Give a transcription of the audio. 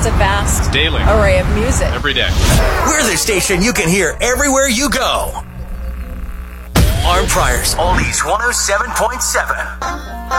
It's a vast daily array of music. Every day. We're the station you can hear everywhere you go. Arm Priors, Oldies 107.7.